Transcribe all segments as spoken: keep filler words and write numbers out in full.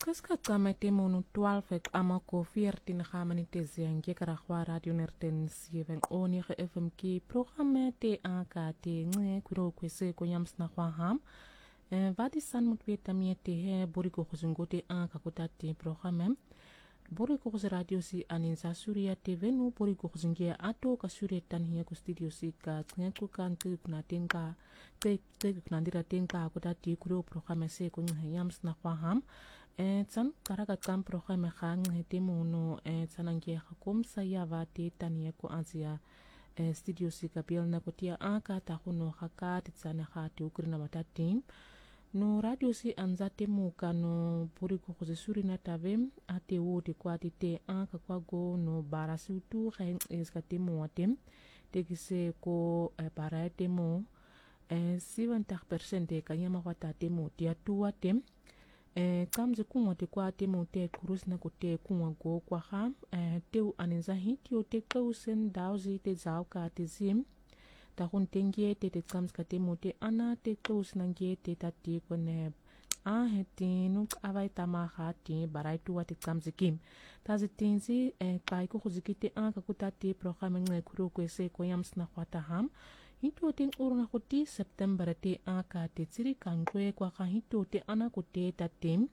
Kaska kama temo no twaalf ama ko veertien gaan minuten en gekara kwa radio nerten zeven onige F M K programma te anka te nge kuro kwese ko yams na kwa ham. Vadi san moet weta mie te he bori ko kuzungo te anka kota te programma. Bori ko radio si aninsa surya T V no bori ko kuzungia ato ka surya tan hiya ko studio si ka nge ko kan te kuna tenka te te kuna ndira tenka kota te kuro programma se ko yams na kwa ham. Tsan karaga kan programma gaan hete mono tsanangia kom saya vate tania ko ansia studio si kapil na kotia aka ta kuno haka tsana hati ukrina matatim no radio si anzate mo kano puri ko suri na tavem ate wote kwa te aka kwa go no barasutu hen eskate mo atem tekise ko paraete mo seventy percent de kanyama wata temo tia tu atem Eh, kamze kunwa te kwa te mo te kurus na ko te kunwa go kwa ha eh, te u anenza hiti o te kausen dauzi te zau ka te zim ta hun tengie te te kams ka te mo te ana te kaus na nge te ta te kone a he te nuk avai tama ha te barai tu te kamze kim ta zi tenzi eh, kai ko khuziki te an ka kuta te programme ngai kuro ko se ko yams na kwata ham hito te urna koti September te aka te tsiri kangwe kwa ka hito te ana kote ta tem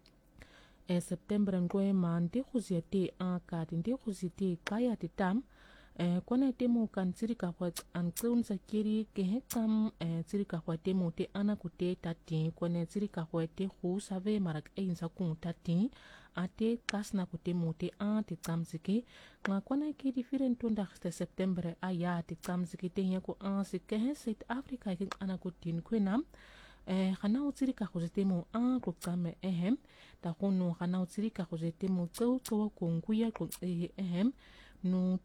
e September ngwe man te khuzia te aka te te khuzia te kaya te tam e kone te mo kan tsiri ka kwa an tsun sa kiri ke he kam e tsiri ka kwa te mo te ana kote ta te kone tsiri ka kwa te khu save marak e insa kun ta te ate kasna kote mo te an te tsamsiki nga kone ki different tunda te September aya te tsamsiki te hiya ko an se ke he South Africa ke ana kotin kwenam eh khana utsiri ka khozete mo an ko kame ehem ta kono khana utsiri ka khozete mo tso tso ko nguya ko ehem no